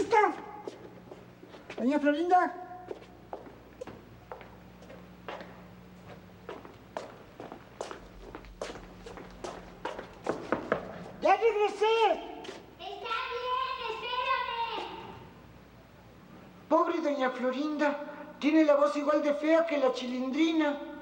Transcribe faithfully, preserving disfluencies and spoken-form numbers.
está. Doña Florinda. ¡Ya regresé! Está bien, espérame. Pobre doña Florinda. Tiene la voz igual de fea que la Chilindrina.